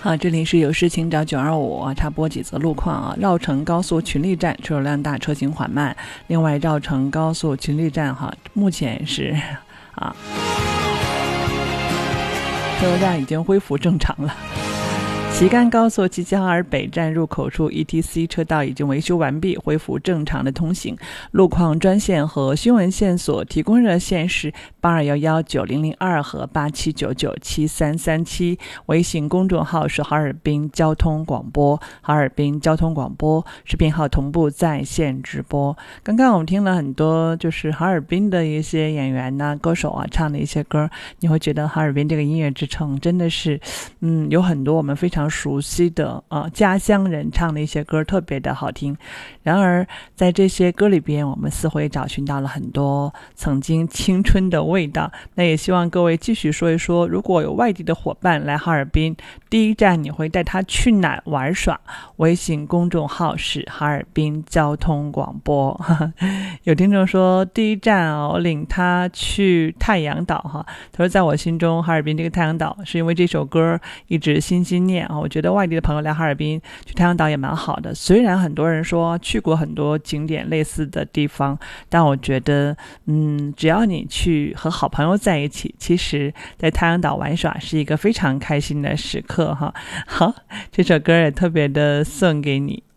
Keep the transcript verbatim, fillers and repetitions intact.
好，这里是有事情找九二五啊，插播几则路况啊。绕城高速群力站车流量大，车行缓慢。另外，绕城高速群力站哈，目前是啊，车流量已经恢复正常了。旗杆高速齐齐哈尔北站入口处 E T C 车道已经维修完毕，恢复正常的通行。路况专线和新闻线索提供热线是八二一一九零零二和八七九九七三三七，微信公众号是哈尔滨交通广播，哈尔滨交通广播视频号同步在线直播。刚刚我们听了很多就是哈尔滨的一些演员呐、歌手啊唱的一些歌，你会觉得哈尔滨这个音乐之城真的是嗯有很多我们非常熟悉的啊家乡人唱的一些歌，特别的好听。然而在这些歌里边，我们似乎也找寻到了很多曾经青春的味道。那也希望各位继续说一说，如果有外地的伙伴来哈尔滨，第一站你会带他去哪玩耍？微信公众号是哈尔滨交通广播。有听众说第一站啊，我领他去太阳岛哈。他说在我心中哈尔滨这个太阳岛是因为这首歌一直心心念啊。我觉得外地的朋友来哈尔滨去太阳岛也蛮好的，虽然很多人说去过很多景点类似的地方，但我觉得嗯，只要你去和好朋友在一起，其实在太阳岛玩耍是一个非常开心的时刻哈。好，这首歌也特别的送给你。